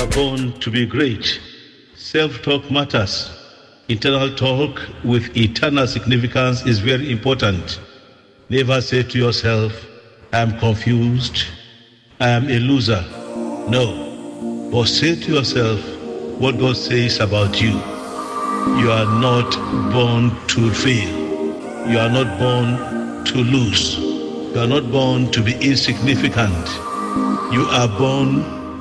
are born to be great. Self-talk matters. Internal talk with eternal significance is very important. Never say to yourself, I am confused, I am a loser. No. But say to yourself what God says about you. You are not born to fail. You are not born to lose. You are not born to be insignificant. You are born